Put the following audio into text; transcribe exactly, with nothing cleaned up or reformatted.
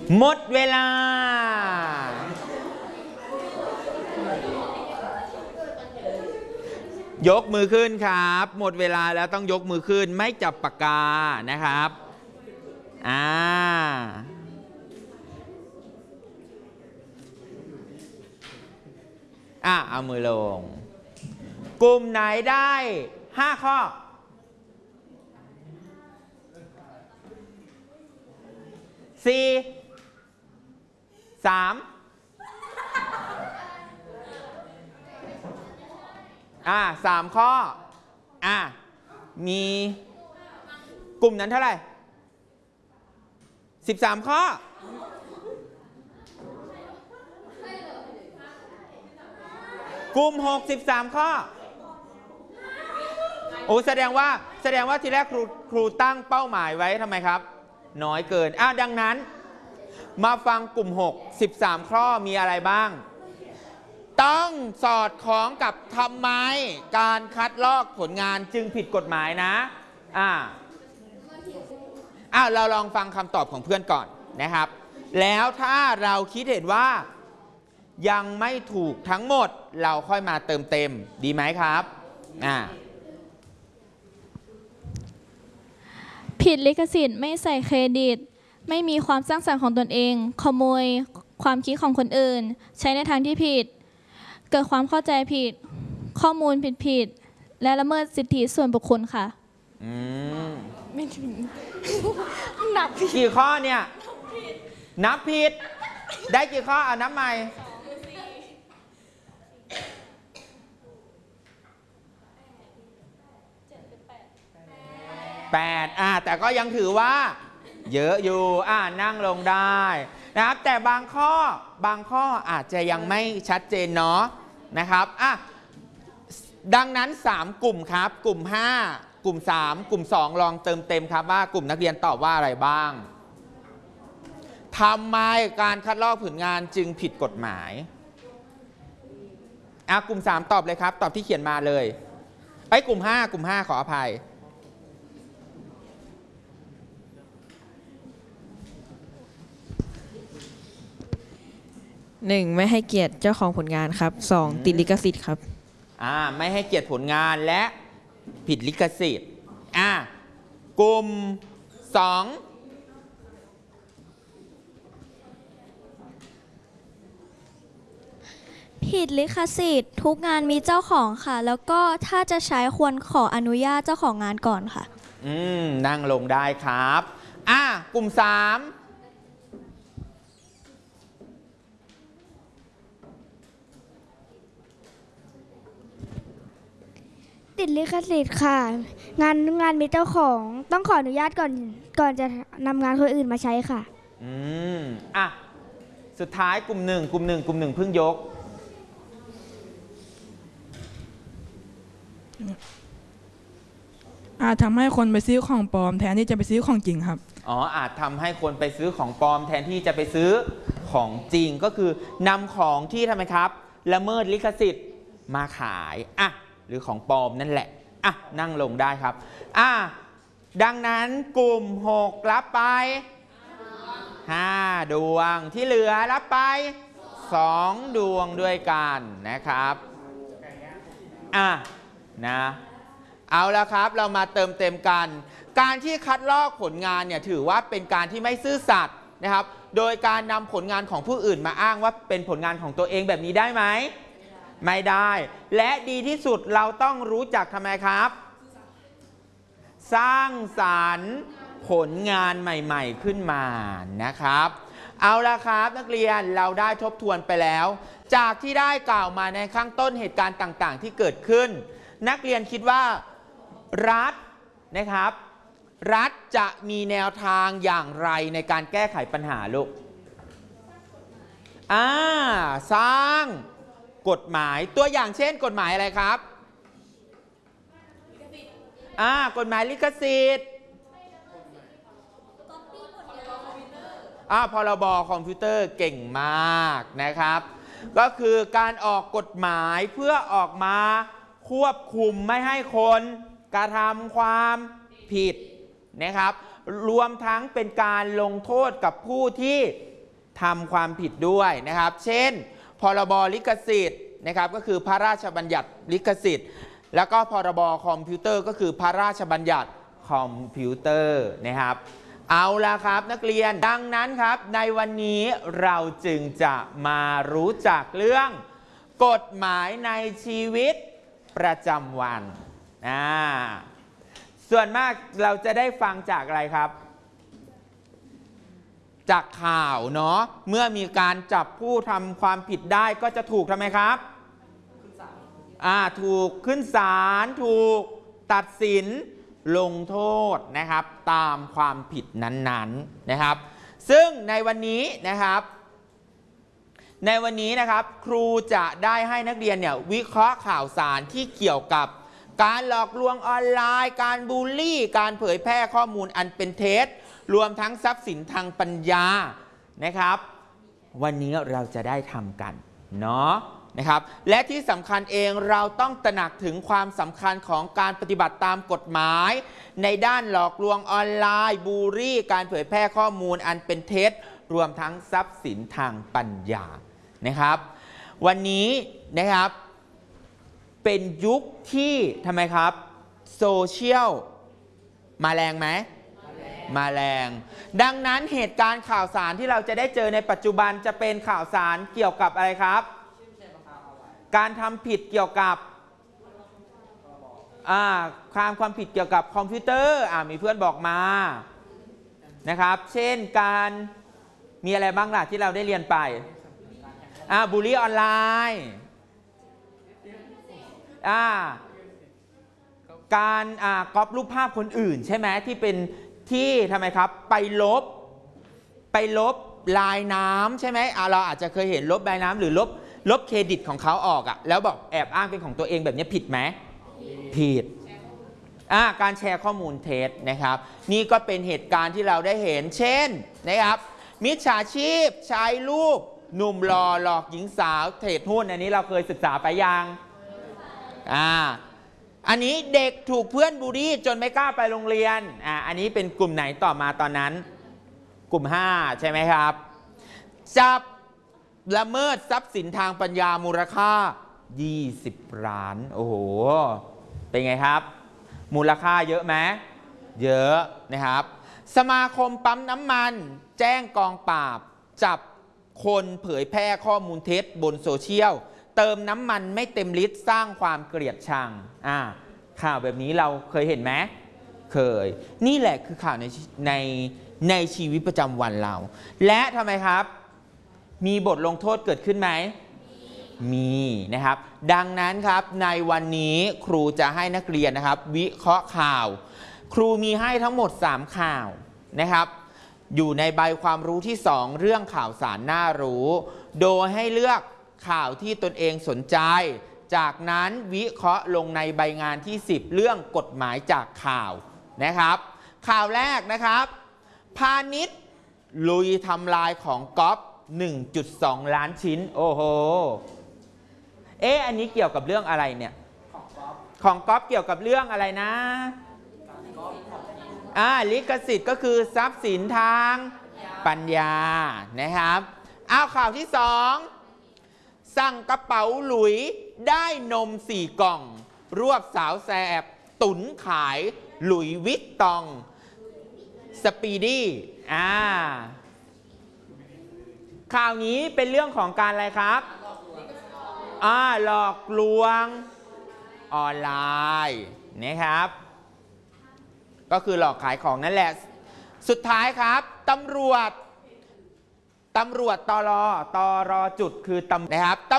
หมดเวลา ยกมือขึ้นครับหมดเวลาแล้วต้องยกมือขึ้นไม่จับปากกานะครับอ่าอ่ะเอามือลงกลุ่มไหนได้ห้าข้อสี่สามอ่าสามข้ออ่ามีกลุ่มนั้นเท่าไหร่สิบสามข้อกลุ่มหกสิบสามข้อโอ้แสดงว่าแสดงว่าทีแรกครูครูตั้งเป้าหมายไว้ทำไมครับน้อยเกินอ้าวดังนั้นมาฟังกลุ่มหก สิบสามข้อมีอะไรบ้างต้องสอดคล้องกับทำไมการคัดลอกผลงานจึงผิดกฎหมายนะอ่าอ่าเราลองฟังคำตอบของเพื่อนก่อนนะครับแล้วถ้าเราคิดเห็นว่ายังไม่ถูกทั้งหมดเราค่อยมาเติมเต็มดีไหมครับอ่าผิดลิขสิทธิ์ไม่ใส่เครดิตไม่มีความสร้างสรรค์ของตนเองขโมยความคิดของคนอื่นใช้ในทางที่ผิดเกิดความเข้าใจผิดข้อมูลผิดผิดและละเมิดสิทธิส่วนบุคคลค่ะอืมไม่ถึงนับผิดกี่ข้อเนี่ยนับผิดได้กี่ข้ออ่ะนับใหม่แปดอ่ะแต่ก็ยังถือว่าเยอะอยู่อ่านั่งลงได้นะครับแต่บางข้อบางข้ออาจจะยังไม่ชัดเจนเนาะนะครับอ่ะดังนั้นสามกลุ่มครับกลุ่มห้ากลุ่มสามกลุ่มสองลองเติมเต็มครับว่ากลุ่มนักเรียนตอบว่าอะไรบ้างทำไมการคัดลอกผลงานจึงผิดกฎหมายอ่ะกลุ่มสามตอบเลยครับตอบที่เขียนมาเลยไอ้กลุ่มห้ากลุ่มห้าขออภัยหนึ่งไม่ให้เกียรติเจ้าของผลงานครับสองติดลิขสิทธิ์ครับอ่าไม่ให้เกียรติผลงานและผิดลิขสิทธิ์อ่ากลุ่มสองผิดลิขสิทธิ์ทุกงานมีเจ้าของค่ะแล้วก็ถ้าจะใช้ควรขออนุญาตเจ้าของงานก่อนค่ะอืมนั่งลงได้ครับอ่ากลุ่มสามติดลิขสิทธิ์ค่ะงานงานมีเจ้าของต้องขออนุญาตก่อนก่อนจะนำงานคนอื่นมาใช้ค่ะอืมอ่ะสุดท้ายกลุ่มหนึ่งกลุ่มหนึ่งกลุ่มหนึ่งเพิ่งยกอาจทำให้คนไปซื้อของปลอมแทนที่จะไปซื้อของจริงครับอ๋ออาจทำให้คนไปซื้อของปลอมแทนที่จะไปซื้อของจริงก็คือนำของที่ทำไมครับละเมิดลิขสิทธิ์มาขายอ่ะหรือของปลอมนั่นแหละอ่ะนั่งลงได้ครับอ่ะดังนั้นกลุ่มหกรับไปห้าดวงที่เหลือรับไปสองดวงด้วยกันนะครับอ่ะนะเอาละครับเรามาเติมเต็มกันการที่คัดลอกผลงานเนี่ยถือว่าเป็นการที่ไม่ซื่อสัตย์นะครับโดยการนำผลงานของผู้อื่นมาอ้างว่าเป็นผลงานของตัวเองแบบนี้ได้ไหมไม่ได้และดีที่สุดเราต้องรู้จักทำไมครับสร้างสรรค์ผลงานใหม่ๆขึ้นมานะครับเอาละครับนักเรียนเราได้ทบทวนไปแล้วจากที่ได้กล่าวมาในข้างต้นเหตุการณ์ต่างๆที่เกิดขึ้นนักเรียนคิดว่ารัฐนะครับรัฐจะมีแนวทางอย่างไรในการแก้ไขปัญหาลูกอ่าสร้างกฎหมายตัวอย่างเช่นกฎหมายอะไรครับอ่ากฎหมายลิขสิทธิ์อ่าพรบคอมพิวเตอร์เก่งมากนะครับก็คือการออกกฎหมายเพื่อออกมาควบคุมไม่ให้คนกระทำความผิดนะครับรวมทั้งเป็นการลงโทษกับผู้ที่ทำความผิดด้วยนะครับเช่นพรบลิขสิทธิ์นะครับก็คือพระราชบัญญัติลิขสิทธิ์แล้วก็พรบคอมพิวเตอร์ก็คือพระราชบัญญัติคอมพิวเตอร์นะครับเอาละครับนักเรียนดังนั้นครับในวันนี้เราจึงจะมารู้จักเรื่องกฎหมายในชีวิตประจำวันอ่าส่วนมากเราจะได้ฟังจากอะไรครับจากข่าวเนาะเมื่อมีการจับผู้ทำความผิดได้ก็จะถูกทำไมครับอ่าถูกขึ้นศาลถูกตัดสินลงโทษนะครับตามความผิดนั้นๆนะครับซึ่งในวันนี้นะครับในวันนี้นะครับครูจะได้ให้นักเรียนเนี่ยวิเคราะห์ข่าวสารที่เกี่ยวกับการหลอกลวงออนไลน์การบูลลี่การเผยแพร่ข้อมูลอันเป็นเท็จรวมทั้งทรัพย์สินทางปัญญานะครับวันนี้เราจะได้ทำกันเนาะนะครับและที่สำคัญเองเราต้องตระหนักถึงความสำคัญของการปฏิบัติตามกฎหมายในด้านหลอกลวงออนไลน์บูลลี่การเผยแพร่ข้อมูลอันเป็นเท็จรวมทั้งทรัพย์สินทางปัญญานะครับวันนี้นะครับเป็นยุคที่ทำไมครับโซเชียลมาแรงไหมมาแรงดังนั้นเหตุการณ์ข่าวสารที่เราจะได้เจอในปัจจุบันจะเป็นข่าวสารเกี่ยวกับอะไรครับการทำผิดเกี่ยวกับอ่าความความผิดเกี่ยวกับคอมพิวเตอร์อ่ามีเพื่อนบอกมานะครับเช่นการมีอะไรบ้างล่ะที่เราได้เรียนไปอ่าบูลลี่ออนไลน์อ่าการอ่าก๊อปรูปภาพคนอื่นใช่ไหมที่เป็นที่ทำไมครับไปลบไปลบลายน้ำใช่ไหมอ่าเราอาจจะเคยเห็นลบลายน้ำหรือลบลบเครดิตของเขาออกอะแล้วบอกแอบอ้างเป็นของตัวเองแบบนี้ผิดไหมผิดอ่าการแชร์ข้อมูลเท็จนะครับนี่ก็เป็นเหตุการณ์ที่เราได้เห็นเช่นนะครับมิจฉาชีพใช้รูปหนุ่มหล่อหลอกหญิงสาวเทรดหุ้นอันนี้เราเคยศึกษาไปยังอ่าอันนี้เด็กถูกเพื่อนบูลลี่จนไม่กล้าไปโรงเรียนอ่าอันนี้เป็นกลุ่มไหนต่อมาตอนนั้นกลุ่มห้าใช่ไหมครับจับละเมิดทรัพย์สินทางปัญญามูลค่ายี่สิบล้านโอ้โหเป็นไงครับมูลค่าเยอะไหมเยอะนะครับสมาคมปั๊มน้ำมันแจ้งกองปราบจับคนเผยแพร่ข้อมูลเท็จบนโซเชียลเติมน้ำมันไม่เต็มลิตรสร้างความเกลียดชังอ่าข่าวแบบนี้เราเคยเห็นไหมเคยนี่แหละคือข่าวในในในชีวิตประจำวันเราและทำไมครับมีบทลงโทษเกิดขึ้นไหมมีนะครับดังนั้นครับในวันนี้ครูจะให้นักเรียนนะครับวิเคราะห์ข่าวครูมีให้ทั้งหมดสามข่าวนะครับอยู่ในใบความรู้ที่สองเรื่องข่าวสารน่ารู้โดยให้เลือกข่าวที่ตนเองสนใจจากนั้นวิเคราะห์ลงในใบงานที่สิบเรื่องกฎหมายจากข่าวนะครับข่าวแรกนะครับพาณิชย์ลุยทำลายของก๊อฟ หนึ่งจุดสอง ล้านชิ้นโอ้โหเอ๊ะอันนี้เกี่ยวกับเรื่องอะไรเนี่ยของก๊อฟเกี่ยวกับเรื่องอะไรนะอ่าลิขสิทธิ์ก็คือทรัพย์สินทางปัญญานะครับเอาข่าวที่สองสั่งกระเป๋าหลุยได้นมสี่กล่องรวบสาวแสบตุ๋นขายหลุยวิกตองสปีดี้อ่าข่าวนี้เป็นเรื่องของการอะไรครับอ่าหลอกลวงออนไลน์นะครับก็คือหลอกขายของนั่นแหละสุดท้ายครับตำรวจตำรวจตรตรจุดคือตำนะครับ